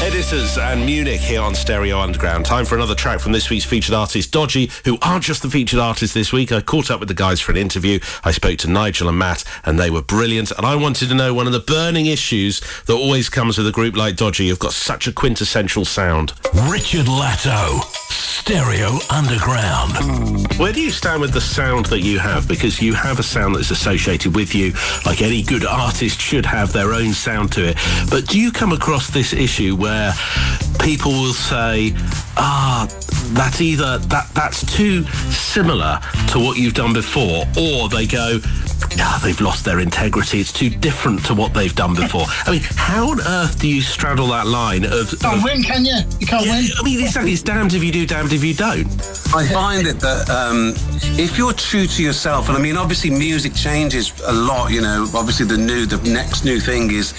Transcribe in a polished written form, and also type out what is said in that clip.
Editors and Munich here on Stereo Underground. Time for another track from this week's featured artist, Dodgy, who aren't just the featured artist this week. I caught up with the guys for an interview. I spoke to Nigel and Matt, and they were brilliant. And I wanted to know one of the burning issues that always comes with a group like Dodgy. You've got such a quintessential sound. Richard Latto, Stereo Underground. Where do you stand with the sound that you have? Because you have a sound that's associated with you, like any good artist should have their own sound to it. But do you come across this issue where people will say, that's either that's too similar to what you've done before, or they go, they've lost their integrity, it's too different to what they've done before? I mean, how on earth do you straddle that line of... Can't win, can you? You can't win. I mean, exactly, it's damned if you do, damned if you don't. I find it that if you're true to yourself, and I mean, obviously music changes a lot, you know, obviously the next new thing is